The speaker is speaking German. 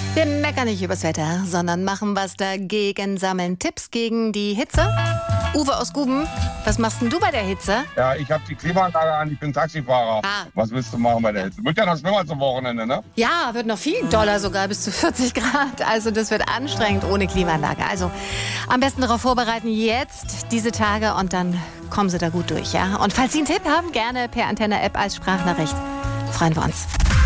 Wir meckern nicht übers Wetter, sondern machen was dagegen, sammeln Tipps gegen die Hitze. Uwe aus Guben, was machst denn du bei der Hitze? Ja, ich habe die Klimaanlage an, ich bin Taxifahrer. Ah. Was willst du machen bei der Hitze? Wird ja noch schlimmer zum Wochenende, ne? Ja, wird noch viel doller, sogar bis zu 40 Grad. Also das wird anstrengend ohne Klimaanlage. Also am besten darauf vorbereiten jetzt diese Tage und dann kommen Sie da gut durch, ja? Und falls Sie einen Tipp haben, gerne per Antenne-App als Sprachnachricht. Freuen wir uns.